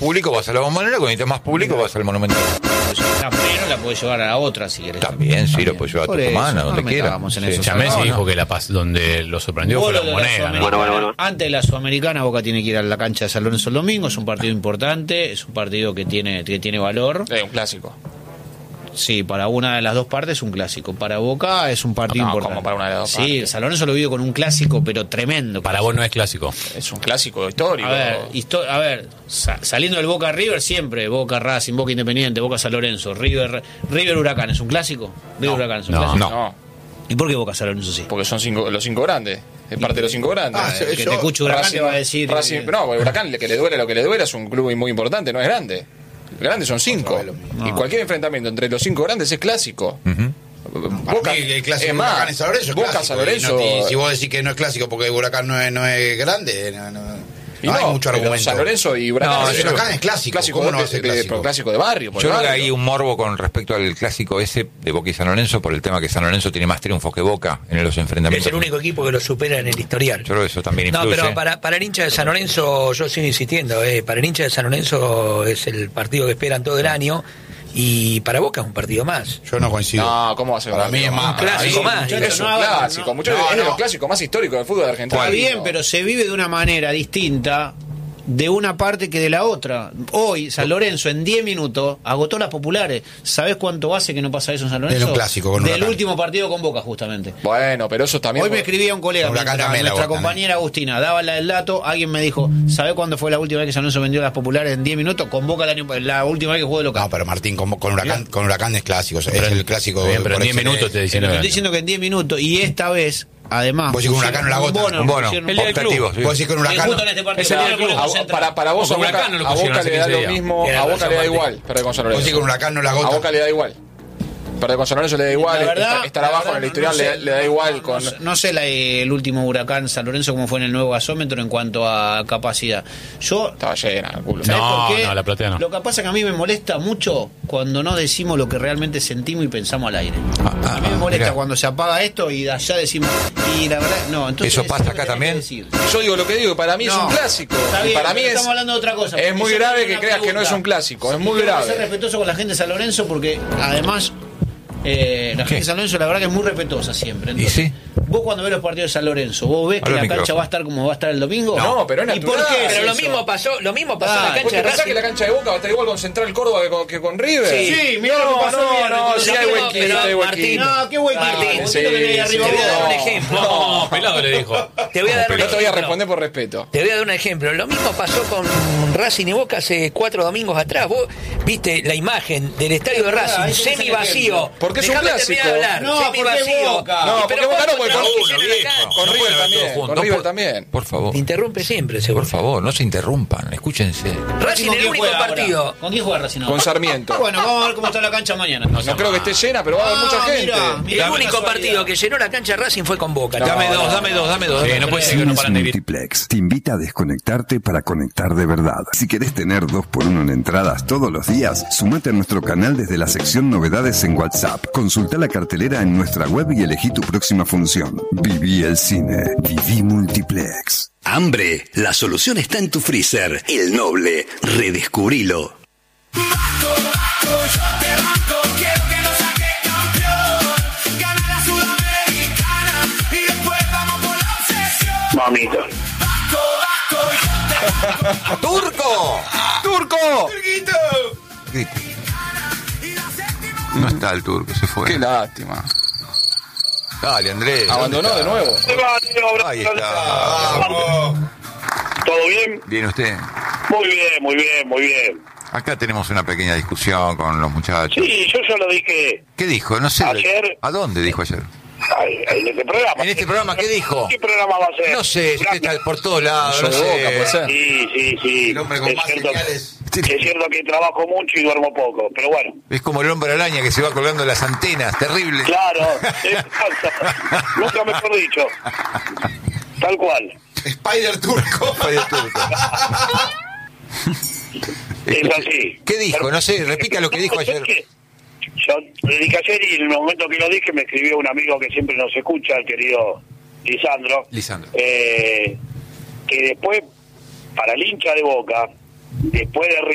público vas a la Bombonera, cuando necesitas más público vas al Monumental. La primera la podés llevar a la otra si querés. También, sí, lo puedes llevar a Tucumán, donde quieras. Chamés dijo que donde lo sorprendió fue la Bombonera, ¿no? Bueno. Antes de la Sudamericana, Boca tiene que ir a la cancha de San Lorenzo el domingo. Es un partido importante, es un partido que tiene valor. Es un clásico. Sí, para una de las dos partes es un clásico. Para Boca es un partido importante. Como para una de las dos sí, partes. San Lorenzo lo vive con un clásico, pero tremendo. Para vos no es clásico. Es un clásico histórico. A ver, saliendo del Boca River siempre, Boca Racing, Boca Independiente, Boca San Lorenzo, River Huracán, ¿es un clásico? Huracán es un clásico. No. ¿Y por qué Boca San Lorenzo sí? Porque son los 5 grandes. Es parte de los 5 grandes. Que te escuche Huracán te va a decir. No, Huracán, que le duele lo que le duele, es un club muy importante, no es grande. Grandes son 5. Y cualquier enfrentamiento entre los 5 grandes es clásico. Boca, el clásico es Huracán es San Lorenzo. Boca San Lorenzo. Si vos decís que no es clásico porque Huracán no es grande, no hay mucho argumento. San Lorenzo y Huracán, Huracán es clásico. Clásico de barrio. Yo creo que hay un morbo con respecto al clásico ese de Boca y San Lorenzo por el tema que San Lorenzo tiene más triunfos que Boca en los enfrentamientos. Es el único equipo que lo supera en el historial. Yo creo que eso también influye. No, pero para el hincha de San Lorenzo, yo sigo insistiendo, para el hincha de San Lorenzo es el partido que esperan todo el año. Y para Boca es un partido más. Yo no coincido. No, ¿cómo va a ser? Para mí es más. Un clásico más. Es un clásico. Es de los clásicos más históricos del fútbol argentino. Está bien, pero se vive de una manera distinta de una parte que de la otra. Hoy San Lorenzo en 10 minutos agotó las populares. ¿Sabés cuánto hace que no pasa eso en San Lorenzo? Era un clásico con Del Huracán. último partido con Boca, justamente. Bueno, pero eso también. Hoy me escribía un colega, nuestra compañera Agustina, daba el dato, alguien me dijo, ¿sabés cuándo fue la última vez que San Lorenzo vendió las populares en 10 minutos? Con Boca la última vez que jugó de local. No, pero Martín, con Huracán es clásico. Es el clásico. Pero en 10 minutos te dicen. Estoy diciendo que en 10 minutos, y esta vez, además. Vos decís con Huracán no la agota. Un bono. Optativo. Vos decís con Huracán. Para vos a Boca le da lo mismo, a Boca le da igual perder con San Lorenzo. Vos decís con Huracán no la agota. A Boca le da igual. Perder con San Lorenzo le da igual, estar abajo en el historial le da igual. No sé el último Huracán San Lorenzo cómo fue en el nuevo gasómetro en cuanto a capacidad. Estaba llena el culo. No, la platea no. Lo que pasa es que a mí me molesta mucho cuando no decimos lo que realmente sentimos y pensamos al aire. A mí me molesta cuando se apaga esto y de allá decimos, y la verdad, no. Entonces, ¿eso pasa acá también? Yo digo lo que digo, para mí es un clásico. Bien, para mí estamos hablando de otra cosa. Es muy grave que creas que no es un clásico, es muy grave. Ser respetuoso con la gente de San Lorenzo porque además la gente de San Lorenzo la verdad que es muy respetuosa siempre. Entonces, ¿y sí? Vos cuando ves los partidos de San Lorenzo, ¿vos ves que la cancha va a estar como va a estar el domingo? No, pero es natural. ¿Y por qué? Pero lo mismo pasó en la cancha de Racing. que la cancha de Boca va a estar igual con Central Córdoba que con River? Sí, mira lo que pasó. Sí hay huequito. No, qué huequito. Te voy a dar un ejemplo. No, pelado le dijo. Te voy a dar un No te voy a ejemplo. responder por respeto. Te voy a dar un ejemplo. Lo mismo pasó con Racing y Boca hace 4 domingos atrás. Vos viste la imagen del estadio de Racing, semi vacío. Porque es un clásico. No, semi vacío. No, porque Boca no, porque con River Todos también. juntos. Con River también. Por favor. Te interrumpe siempre, seguro. Por favor, no se interrumpan, escúchense. Racing el único partido. ¿Con quién juega Racing ahora? Con Sarmiento. Bueno, vamos a ver cómo está la cancha mañana. No creo que esté llena, pero va a haber mucha gente. El único partido que llenó la cancha de Racing fue con Boca. Dame dos. Sí, no puede ser que no paran de gritar. Multiplex te invita a desconectarte para conectar de verdad. Si querés tener 2x1 en entradas todos los días, sumate a nuestro canal desde la sección novedades en WhatsApp. Consulta la cartelera en nuestra web y elegí tu próxima función. Viví el cine. Viví Multiplex. Hambre, la solución está en tu freezer. El Noble, redescubrilo. Mamita. ¡Turco! ¡Turco! Grita. No está el turco, se fue. Qué lástima. Dale, Andrés. Abandonó de nuevo. Ahí está. ¿Todo bien? ¿Bien usted? Muy bien. Acá tenemos una pequeña discusión con los muchachos. Sí, yo ya lo dije ¿Qué dijo? No sé. ayer. ¿A dónde dijo ayer? En este programa. ¿En este programa qué dijo? ¿Qué programa va a ser? No sé, usted está por todos lados. No Yo de Boca, puede sé. ser. Sí. El hombre con Es más cierto, señales. es cierto que trabajo mucho y duermo poco, pero bueno. Es como el hombre araña que se va colgando las antenas. Terrible. Claro, exacto. Nunca mejor dicho. Tal cual. Spider Turco. Fue de turco. Es así. ¿Qué dijo? No sé, repita lo que dijo ayer. Yo le dije ayer y en el momento que lo dije me escribió un amigo que siempre nos escucha, el querido Lisandro. Que después, para el hincha de Boca, después de